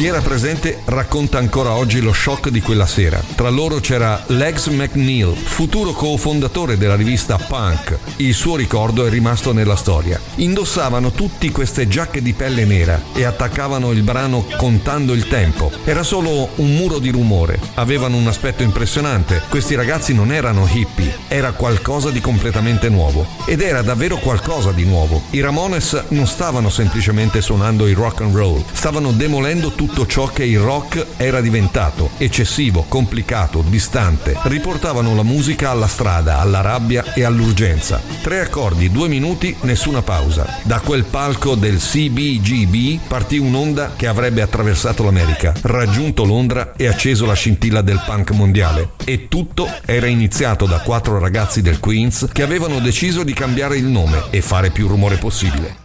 Chi era presente racconta ancora oggi lo shock di quella sera. Tra loro c'era Legs McNeil, futuro cofondatore della rivista Punk. Il suo ricordo è rimasto nella storia. Indossavano tutti queste giacche di pelle nera e attaccavano il brano contando il tempo. Era solo un muro di rumore. Avevano un aspetto impressionante. Questi ragazzi non erano hippie, era qualcosa di completamente nuovo. Ed era davvero qualcosa di nuovo. I Ramones non stavano semplicemente suonando il rock and roll, stavano demolendo tutto ciò che il rock era diventato: eccessivo, complicato, distante. Riportavano la musica alla strada, alla rabbia e all'urgenza. 3 accordi, 2 minuti, nessuna pausa. Da quel palco del CBGB partì un'onda che avrebbe attraversato l'America, raggiunto Londra e acceso la scintilla del punk mondiale. E tutto era iniziato da 4 ragazzi del Queens che avevano deciso di cambiare il nome e fare più rumore possibile.